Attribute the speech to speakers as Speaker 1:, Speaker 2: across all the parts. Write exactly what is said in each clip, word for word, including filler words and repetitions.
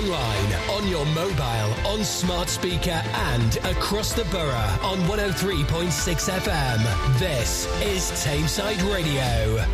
Speaker 1: online, on your mobile, on smart speaker and across the borough on one oh three point six F M. This is Tameside Radio.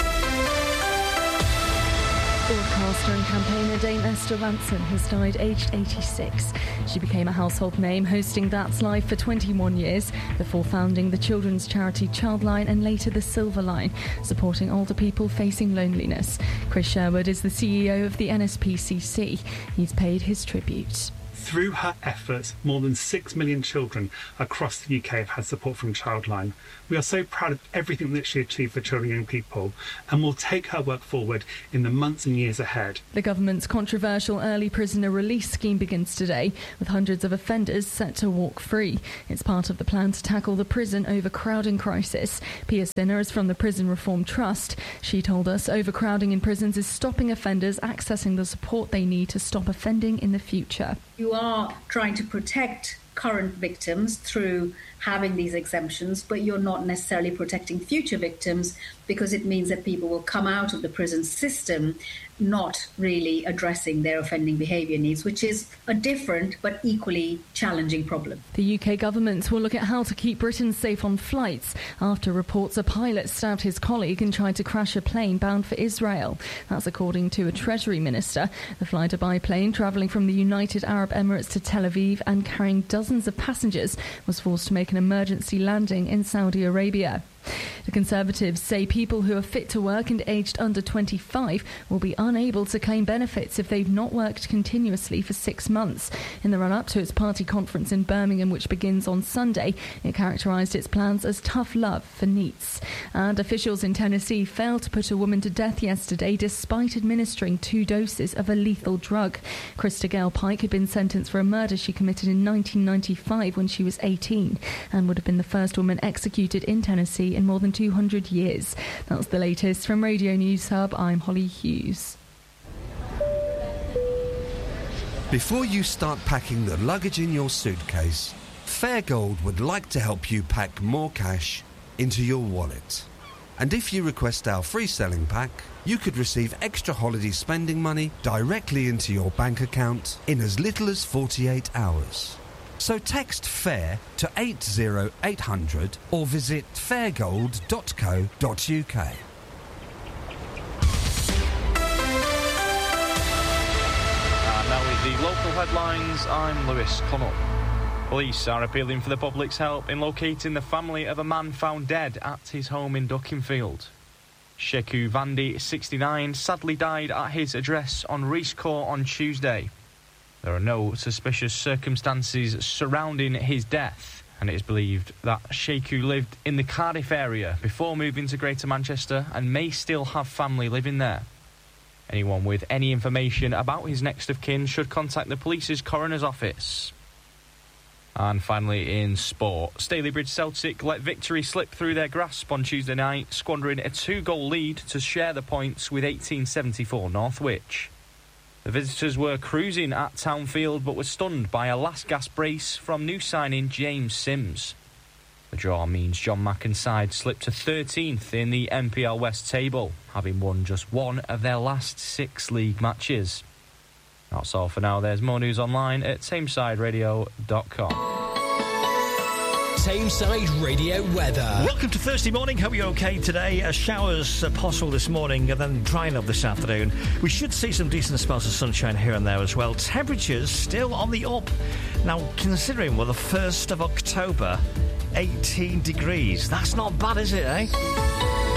Speaker 2: Broadcaster and campaigner Dame Esther Rantzen has died aged eighty-six. She became a household name hosting That's Life for twenty-one years before founding the children's charity Childline and later the Silver Line, supporting older people facing loneliness. Chris Sherwood is the C E O of the N S P C C. He's paid his tribute.
Speaker 3: Through her efforts, more than six million children across the U K have had support from Childline. We are so proud of everything that she achieved for children and young people, and will take her work forward in the months and years ahead.
Speaker 2: The government's controversial early prisoner release scheme begins today, with hundreds of offenders set to walk free. It's part of the plan to tackle the prison overcrowding crisis. Pia Sinner is from the Prison Reform Trust. She told us overcrowding in prisons is stopping offenders accessing the support they need to stop offending in the future.
Speaker 4: You are trying to protect current victims through having these exemptions, but you're not necessarily protecting future victims, because it means that people will come out of the prison system not really addressing their offending behaviour needs, which is a different but equally challenging problem.
Speaker 2: The U K government will look at how to keep Britain safe on flights after reports a pilot stabbed his colleague and tried to crash a plane bound for Israel. That's according to a Treasury minister. The fly-to-buy plane travelling from the United Arab Emirates to Tel Aviv and carrying dozens of passengers was forced to make an emergency landing in Saudi Arabia. The Conservatives say people who are fit to work and aged under twenty-five will be unable to claim benefits if they've not worked continuously for six months. In the run-up to its party conference in Birmingham, which begins on Sunday, it characterised its plans as tough love for NEETs. And officials in Tennessee failed to put a woman to death yesterday despite administering two doses of a lethal drug. Krista Gale Pike had been sentenced for a murder she committed in nineteen ninety-five when she was eighteen, and would have been the first woman executed in Tennessee in more than two hundred years. That's the latest from Radio News Hub. I'm Holly Hughes.
Speaker 5: Before you start packing the luggage in your suitcase, Fairgold would like to help you pack more cash into your wallet. And if you request our free selling pack, you could receive extra holiday spending money directly into your bank account in as little as forty-eight hours. So text FAIR to eight zero eight hundred or visit fairgold dot co dot uk.
Speaker 6: And now with the local headlines, I'm Lewis Connell. Police are appealing for the public's help in locating the family of a man found dead at his home in Duckinfield. Sheku Vandi, sixty-nine, sadly died at his address on Rees Court on Tuesday. There are no suspicious circumstances surrounding his death, and it is believed that Sheku lived in the Cardiff area before moving to Greater Manchester and may still have family living there. Anyone with any information about his next of kin should contact the police's coroner's office. And finally in sport, Stalybridge Celtic let victory slip through their grasp on Tuesday night, squandering a two-goal lead to share the points with eighteen seventy-four Northwich. The visitors were cruising at Townfield but were stunned by a last-gasp brace from new signing James Sims. The draw means John Macken's side slipped to thirteenth in the M P L West table, having won just one of their last six league matches. That's all for now. There's more news online at tameside radio dot com.
Speaker 1: Tameside Radio weather.
Speaker 7: Welcome to Thursday morning. Hope you're okay today. Uh, showers uh, possible this morning and then drying up this afternoon. We should see some decent spells of sunshine here and there as well. Temperatures still on the up. Now, considering we're the first of October, eighteen degrees. That's not bad, is it, eh?